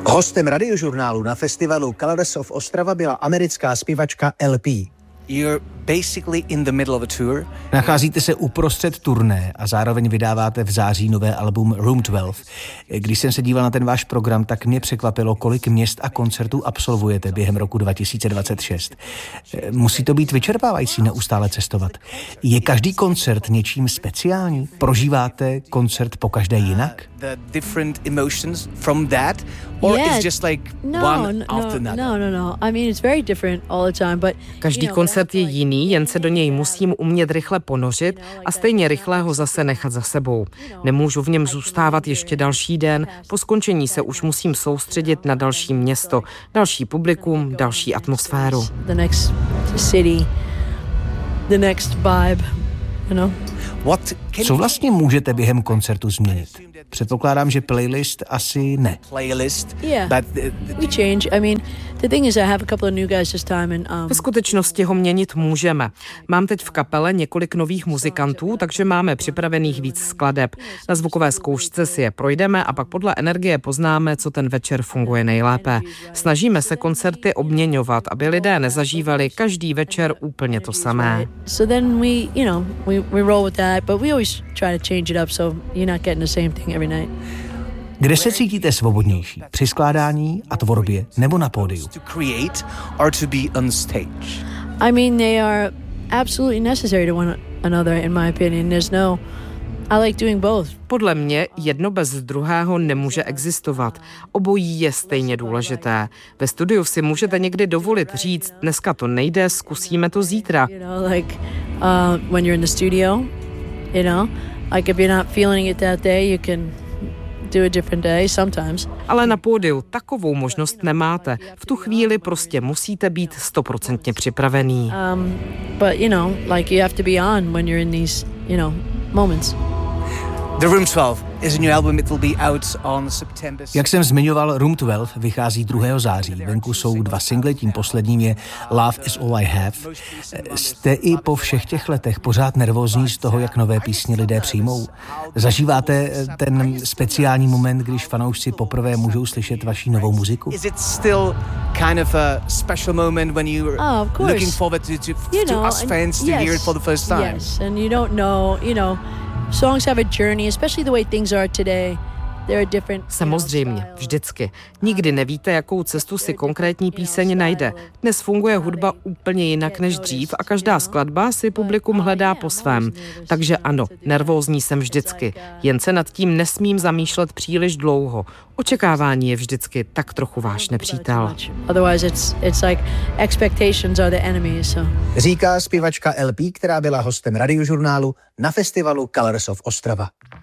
Hostem radiožurnálu na festivalu Colors of Ostrava byla americká zpěvačka LP. You're basically in the middle of a tour. Nacházíte se uprostřed turné a zároveň vydáváte v září nové album Room 12. Když jsem se díval na ten váš program, tak mě překvapilo, kolik měst a koncertů absolvujete během roku 2026. Musí to být vyčerpávající neustále cestovat. Je každý koncert něčím speciální? Prožíváte koncert pokaždé jinak? The different emotions from that, or it's just like one after another? No. I mean, it's very different all the time, but každý koncert je jiný, jen se do něj musím umět rychle ponořit a stejně rychle ho zase nechat za sebou. Nemůžu v něm zůstávat ještě další den, po skončení se už musím soustředit na další město, další publikum, další atmosféru. The next city, the next vibe, you know. Co vlastně můžete během koncertu změnit? Předpokládám, že playlist asi ne. We change. I mean, the thing is I have a couple of new guys this time and Ve skutečnosti ho měnit můžeme. Mám teď v kapele několik nových muzikantů, takže máme připravených víc skladeb. Na zvukové zkoušce si je projdeme a pak podle energie poznáme, co ten večer funguje nejlépe. Snažíme se koncerty obměňovat, aby lidé nezažívali každý večer úplně to samé. So then we roll with that, but we always try to change it up so you're not getting the same thing every night. Kde se cítíte svobodnější? Při skládání a tvorbě nebo na pódiu? I mean, they are absolutely necessary to one another, in my opinion. I like doing both. Podle mě jedno bez druhého nemůže existovat. Obojí je stejně důležité. Ve studiu si můžete někdy dovolit říct, dneska to nejde, zkusíme to zítra. When you're in the studio, like if you're not feeling it that day, you can do a different day sometimes. Ale na pódiu takovou možnost nemáte. V tu chvíli prostě musíte být 100% připravený. But like you have to be on when you're in these, moments. The Room 12 is a new album. It will be out on September. Jak jsem zmiňoval, Room 12 vychází 2. září. Venku jsou 2 singly, tím posledním je Love is all I have. Jste i po všech těch letech pořád nervózní z toho, jak nové písně lidé přijmou? Zažíváte ten speciální moment, když fanoušci poprvé můžou slyšet vaši novou muziku? Is it still kind of a special moment when you are looking forward to us fans to hear it for the first time? Yes, and you don't know, songs have a journey, especially the way things are today. Samozřejmě, vždycky. Nikdy nevíte, jakou cestu si konkrétní píseň najde. Dnes funguje hudba úplně jinak než dřív a každá skladba si publikum hledá po svém. Takže ano, nervózní jsem vždycky. Jen se nad tím nesmím zamýšlet příliš dlouho. Očekávání je vždycky tak trochu váš nepřítel. Říká zpěvačka LP, která byla hostem radiožurnálu na festivalu Colors of Ostrava.